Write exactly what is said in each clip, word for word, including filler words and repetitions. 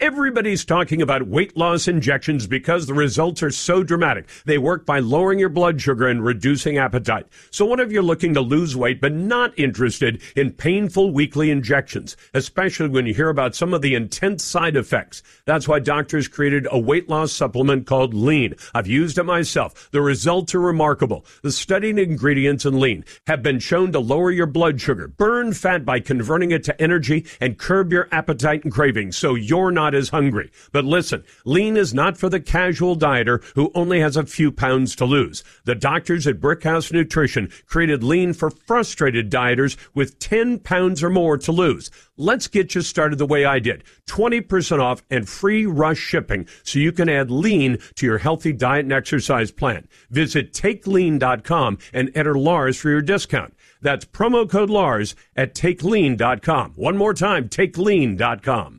Everybody's talking about weight loss injections because the results are so dramatic. They work by lowering your blood sugar and reducing appetite. So what if you're looking to lose weight but not interested in painful weekly injections, especially when you hear about some of the intense side effects? That's why doctors created a weight loss supplement called Lean. I've used it myself. The results are remarkable. The studied ingredients in Lean have been shown to lower your blood sugar, burn fat by converting it to energy, and curb your appetite and cravings so you're not as hungry. But listen, Lean is not for the casual dieter who only has a few pounds to lose. The doctors at Brickhouse Nutrition created Lean for frustrated dieters with ten pounds or more to lose. Let's get you started the way I did. twenty percent off and free rush shipping so you can add Lean to your healthy diet and exercise plan. Visit take lean dot com and enter Lars for your discount. That's promo code Lars at take lean dot com. One more time, take lean dot com.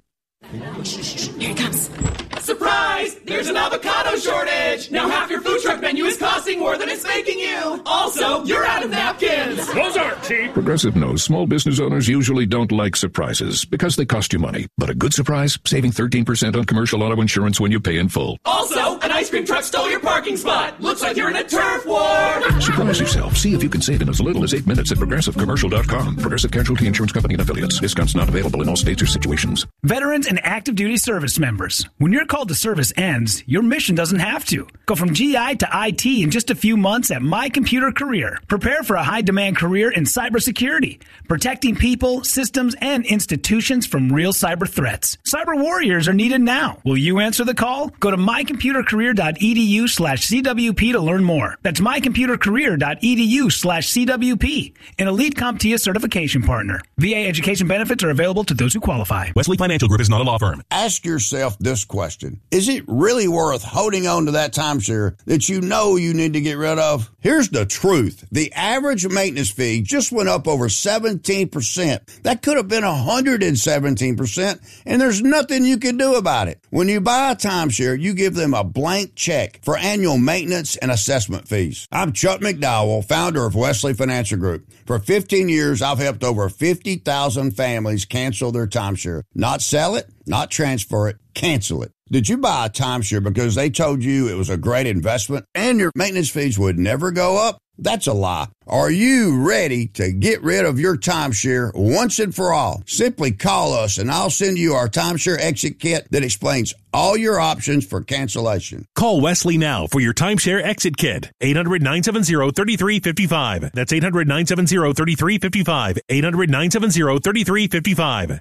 Here it comes. Surprise! There's an avocado shortage! Now half your food truck menu is costing more than it's making you! Also, you're out of napkins! Those aren't cheap! Progressive knows small business owners usually don't like surprises because they cost you money. But a good surprise? Saving thirteen percent on commercial auto insurance when you pay in full. Also, an ice cream truck stole your parking spot! Looks like you're in a turf war! Surprise yourself. See if you can save in as little as eight minutes at progressive commercial dot com. Progressive Casualty Insurance Company and Affiliates. Discounts not available in all states or situations. Veterans and active duty service members. When your call to service ends, your mission doesn't have to. Go from G I to I T in just a few months at My Computer Career. Prepare for a high-demand career in cybersecurity, protecting people, systems, and institutions from real cyber threats. Cyber warriors are needed now. Will you answer the call? Go to my computer career dot e d u slash c w p to learn more. That's my computer career dot e d u slash c w p, an Elite CompTIA certification partner. V A education benefits are available to those who qualify. Wesley Financial Group is not a law firm. Ask yourself this question. Is it really worth holding on to that timeshare that you know you need to get rid of? Here's the truth. The average maintenance fee just went up over seventeen percent. That could have been one hundred seventeen percent, and there's nothing you can do about it. When you buy a timeshare, you give them a blank check for annual maintenance and assessment fees. I'm Chuck McDowell, founder of Wesley Financial Group. For fifteen years, I've helped over fifty thousand families cancel their timeshare. Not sell it, not transfer it, cancel it. Did you buy a timeshare because they told you it was a great investment and your maintenance fees would never go up? That's a lie. Are you ready to get rid of your timeshare once and for all? Simply call us and I'll send you our timeshare exit kit that explains all your options for cancellation. Call Wesley now for your timeshare exit kit. eight hundred, nine seven zero, three three five five. That's eight hundred, nine seven zero, three three five five. eight hundred, nine seven zero, three three five five.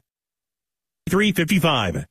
three three five five.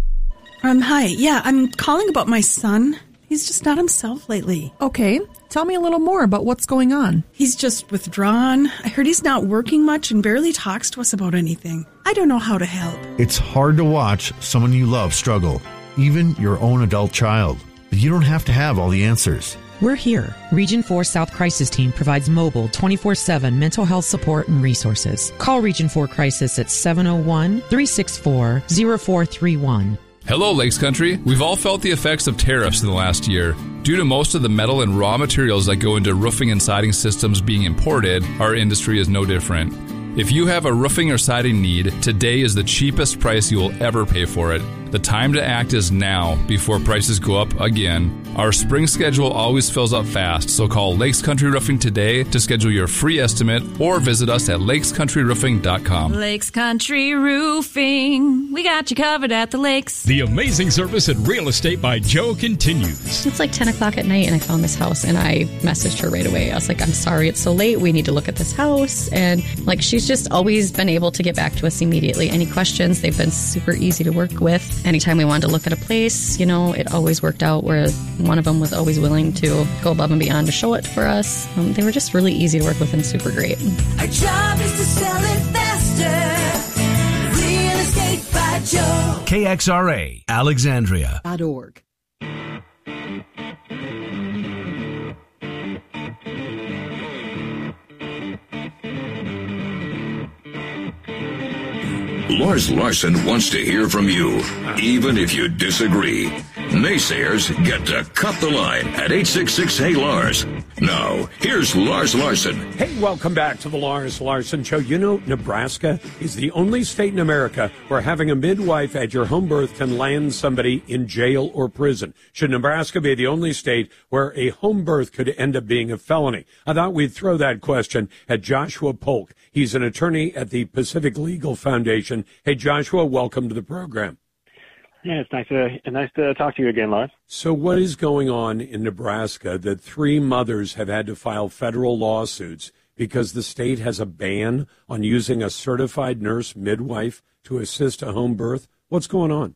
Um, hi. Yeah, I'm calling about my son. He's just not himself lately. Okay. Tell me a little more about what's going on. He's just withdrawn. I heard he's not working much and barely talks to us about anything. I don't know how to help. It's hard to watch someone you love struggle, even your own adult child. But you don't have to have all the answers. We're here. Region four South Crisis Team provides mobile twenty-four seven mental health support and resources. Call Region four Crisis at seven oh one, three six four, oh four three one. Hello, Lakes Country. We've all felt the effects of tariffs in the last year. Due to most of the metal and raw materials that go into roofing and siding systems being imported, our industry is no different. If you have a roofing or siding need, today is the cheapest price you will ever pay for it. The time to act is now, before prices go up again. Our spring schedule always fills up fast, so call Lakes Country Roofing today to schedule your free estimate or visit us at lakes country roofing dot com. Lakes Country Roofing. We got you covered at the lakes. The amazing service at Real Estate by Joe continues. It's like ten o'clock at night and I found this house and I messaged her right away. I was like, I'm sorry it's so late. We need to look at this house. And like, she's just always been able to get back to us immediately. Any questions, they've been super easy to work with. Anytime we wanted to look at a place, you know, it always worked out where one of them was always willing to go above and beyond to show it for us. Um, they were just really easy to work with and super great. Our job is to sell it faster. Real Estate by Joe. K X R A, Alexandria. .org. Lars Larson wants to hear from you, even if you disagree. Naysayers get to cut the line at eight six six, Hey Lars. Now, here's Lars Larson. Hey, welcome back to the Lars Larson Show. You know, Nebraska is the only state in America where having a midwife at your home birth can land somebody in jail or prison. Should Nebraska be the only state where a home birth could end up being a felony? I thought we'd throw that question at Joshua Polk. He's an attorney at the Pacific Legal Foundation. Hey, Joshua, welcome to the program. Yeah, it's nice to nice to talk to you again, Lars. So what is going on in Nebraska that three mothers have had to file federal lawsuits because the state has a ban on using a certified nurse midwife to assist a home birth? What's going on?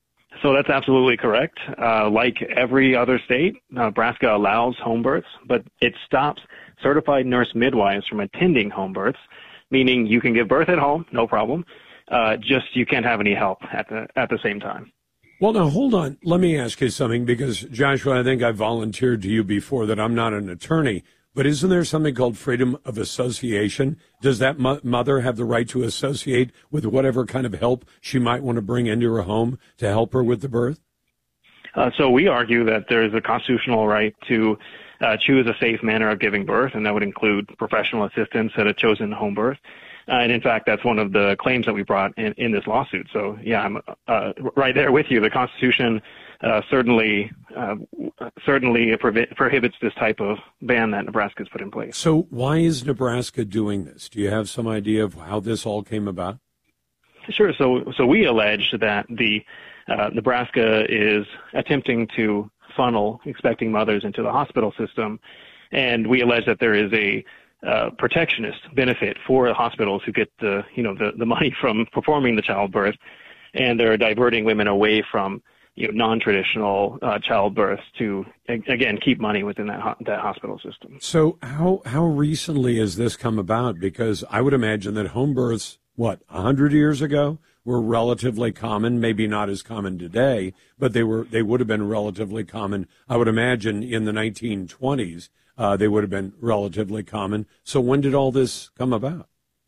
So that's absolutely correct. Uh, like every other state, Nebraska allows home births, but it stops certified nurse midwives from attending home births, meaning you can give birth at home, no problem. Uh, just you can't have any help at the at the same time. Well, now, hold on. Let me ask you something, because, Joshua, I think I volunteered to you before that I'm not an attorney, but isn't there something called freedom of association? Does that mo- mother have the right to associate with whatever kind of help she might want to bring into her home to help her with the birth? Uh, so we argue that there is a constitutional right to uh, choose a safe manner of giving birth, and that would include professional assistance at a chosen home birth. Uh, and in fact, that's one of the claims that we brought in, in this lawsuit. So, yeah, I'm uh, right there with you. The Constitution uh, certainly uh, certainly prohib- prohibits this type of ban that Nebraska has put in place. So why is Nebraska doing this? Do you have some idea of how this all came about? Sure. So, so we allege that the uh, Nebraska is attempting to funnel expecting mothers into the hospital system, and we allege that there is a Uh, protectionist benefit for hospitals who get the, you know, the, the money from performing the childbirth, and they're diverting women away from, you know, non-traditional uh, childbirths to, again, keep money within that ho- that hospital system. So how how recently has this come about? Because I would imagine that home births, what, a hundred years ago, were relatively common, maybe not as common today, but they were they would have been relatively common, I would imagine, in the nineteen twenties. Uh, they would have been relatively common. So when did all this come about?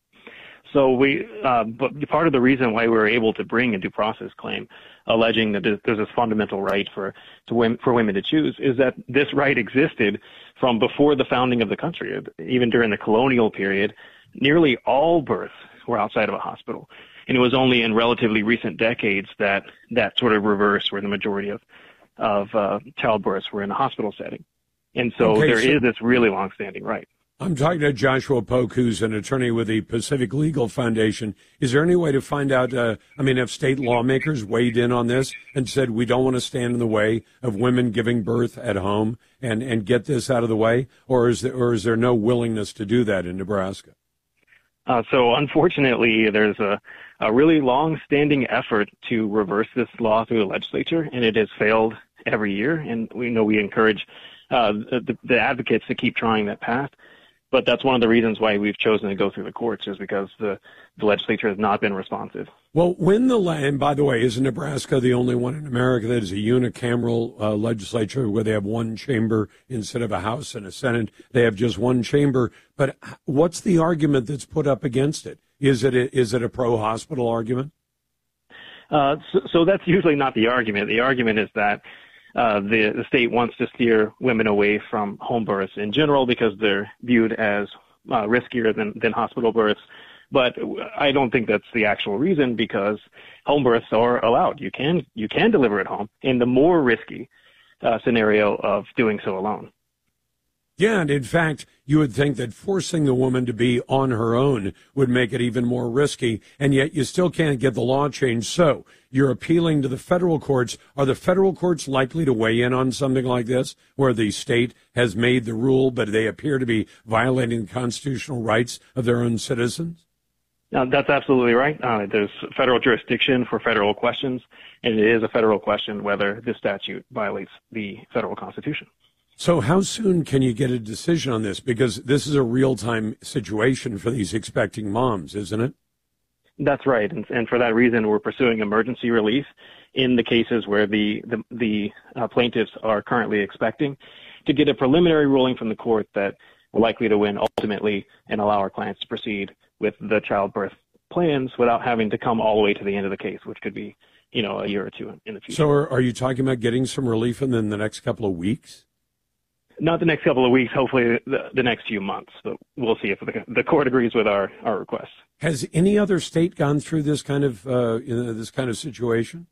So we, uh, but part of the reason why we were able to bring a due process claim, alleging that there's this fundamental right for to women, for women to choose, is that this right existed from before the founding of the country. Even during the colonial period, nearly all births were outside of a hospital, and it was only in relatively recent decades that that sort of reversed, where the majority of of uh, childbirths were in a hospital setting. And so okay, there so is this really long-standing right. I'm talking to Joshua Polk, who's an attorney with the Pacific Legal Foundation. Is there any way to find out, uh, I mean, have state lawmakers weighed in on this and said we don't want to stand in the way of women giving birth at home and, and get this out of the way? Or is there, or is there no willingness to do that in Nebraska? Uh, so unfortunately, there's a, a really long-standing effort to reverse this law through the legislature, and it has failed every year. And we know we encourage Uh, the, the advocates to keep trying that path. But that's one of the reasons why we've chosen to go through the courts, is because the, the legislature has not been responsive. Well, when the land, by the way, isn't Nebraska the only one in America that is a unicameral uh, legislature where they have one chamber instead of a House and a Senate? They have just one chamber. But what's the argument that's put up against it? Is it a, is it a pro-hospital argument? Uh, so, so that's usually not the argument. The argument is that Uh, the, the state wants to steer women away from home births in general because they're viewed as uh, riskier than, than hospital births. But I don't think that's the actual reason, because home births are allowed. You can you can deliver at home in the more risky uh, scenario of doing so alone. Yeah, and in fact, you would think that forcing the woman to be on her own would make it even more risky, and yet you still can't get the law changed. So you're appealing to the federal courts. Are the federal courts likely to weigh in on something like this, where the state has made the rule, but they appear to be violating the constitutional rights of their own citizens? Uh, that's absolutely right. Uh, there's federal jurisdiction for federal questions, and it is a federal question whether this statute violates the federal Constitution. So how soon can you get a decision on this? Because this is a real-time situation for these expecting moms, isn't it? That's right. And, and for that reason, we're pursuing emergency relief in the cases where the, the, the uh, plaintiffs are currently expecting, to get a preliminary ruling from the court that we're likely to win ultimately, and allow our clients to proceed with the childbirth plans without having to come all the way to the end of the case, which could be, you know, a year or two in the future. So are, are you talking about getting some relief in the next couple of weeks? not the next couple of weeks, hopefully the, the next few months, but we'll see if the, the court agrees with our, our request. Has any other state gone through this kind of uh, this kind of situation?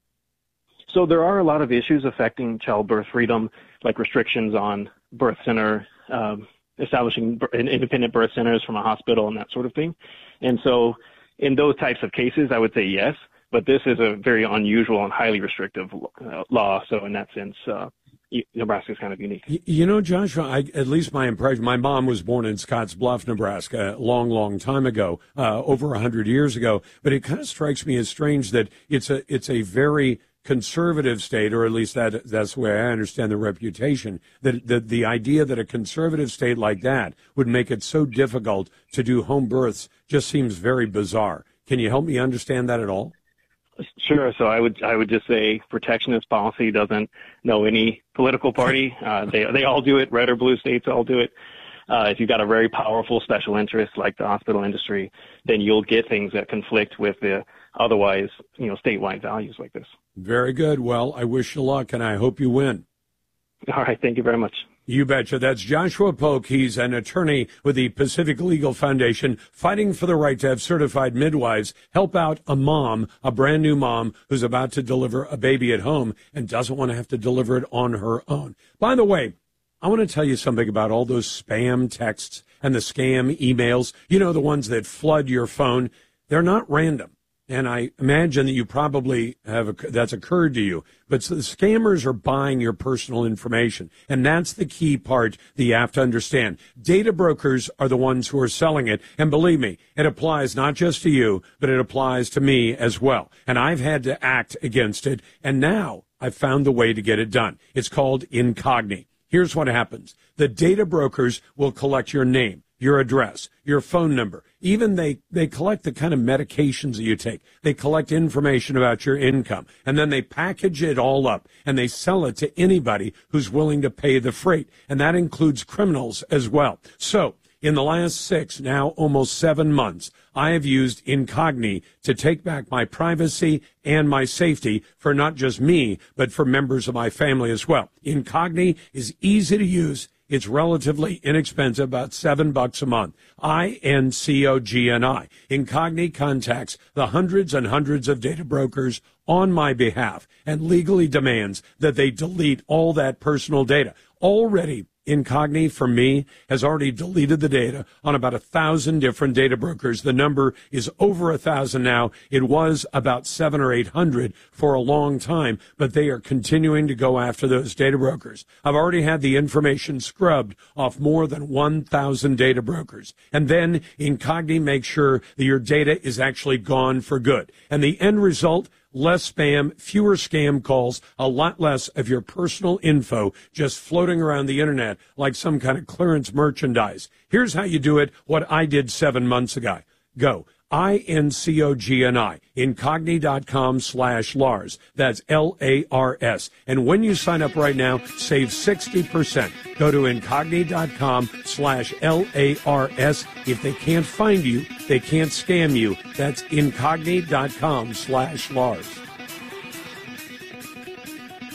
So there are a lot of issues affecting childbirth freedom, like restrictions on birth center, um, establishing independent birth centers from a hospital and that sort of thing. And so in those types of cases, I would say yes, but this is a very unusual and highly restrictive uh, law. So in that sense, uh, Nebraska is kind of unique. You know, Joshua, I, at least my impression, my mom was born in Scotts Bluff, Nebraska, a long, long time ago, uh, over one hundred years ago. But it kind of strikes me as strange that it's a it's a very conservative state, or at least that that's the way I understand the reputation, that the, the idea that a conservative state like that would make it so difficult to do home births just seems very bizarre. Can you help me understand that at all? Sure. So I would I would just say protectionist policy doesn't know any political party. Uh, they they all do it. Red or blue states all do it. Uh, if you've got a very powerful special interest like the hospital industry, then you'll get things that conflict with the otherwise, you know, statewide values like this. Very good. Well, I wish you luck, and I hope you win. All right. Thank you very much. You betcha. That's Joshua Polk. He's an attorney with the Pacific Legal Foundation, fighting for the right to have certified midwives help out a mom, a brand new mom who's about to deliver a baby at home and doesn't want to have to deliver it on her own. By the way, I want to tell you something about all those spam texts and the scam emails. You know, the ones that flood your phone. They're not random. And I imagine that you probably have, that's occurred to you. But so the scammers are buying your personal information. And that's the key part that you have to understand. Data brokers are the ones who are selling it. And believe me, it applies not just to you, but it applies to me as well. And I've had to act against it. And now I've found the way to get it done. It's called Incogni. Here's what happens. The data brokers will collect your name, your address, your phone number. Even they, they collect the kind of medications that you take. They collect information about your income. And then they package it all up and they sell it to anybody who's willing to pay the freight. And that includes criminals as well. So in the last six, now almost seven months, I have used Incogni to take back my privacy and my safety for not just me, but for members of my family as well. Incogni is easy to use. It's relatively inexpensive, about seven bucks a month. I N C O G N I. Incogni contacts the hundreds and hundreds of data brokers on my behalf and legally demands that they delete all that personal data. Already, Incogni, for me, has already deleted the data on about a thousand different data brokers. The number is over a thousand now. It was about seven or eight hundred for a long time, but they are continuing to go after those data brokers. I've already had the information scrubbed off more than one thousand data brokers. And then Incogni makes sure that your data is actually gone for good. And the end result, less spam, fewer scam calls, a lot less of your personal info just floating around the internet like some kind of clearance merchandise. Here's how you do it, what I did seven months ago. Go. I N C O G N I, incogni.com slash Lars. That's L A R S. And when you sign up right now, save sixty percent. Go to incogni.com slash L A R S. If they can't find you, they can't scam you. That's incogni.com slash Lars.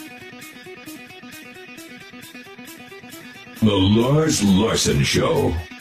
The Lars Larson Show.